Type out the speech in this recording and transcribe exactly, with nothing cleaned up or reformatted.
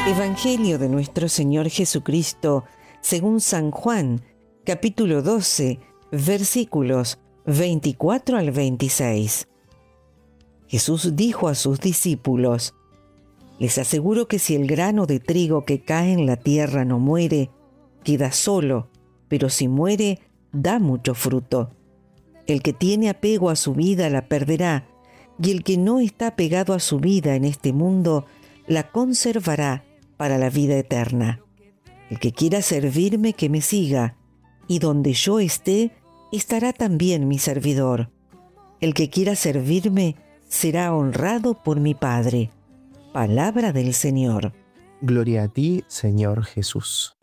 Evangelio de nuestro Señor Jesucristo, según San Juan, capítulo doce, versículos veinticuatro al veintiséis. Jesús dijo a sus discípulos: les aseguro que si el grano de trigo que cae en la tierra no muere, queda solo, pero si muere, da mucho fruto. El que tiene apego a su vida la perderá, y el que no está apegado a su vida en este mundo, la conservará para la vida eterna. El que quiera servirme, que me siga, y donde yo esté, estará también mi servidor. El que quiera servirme, será honrado por mi Padre. Palabra del Señor. Gloria a ti, Señor Jesús.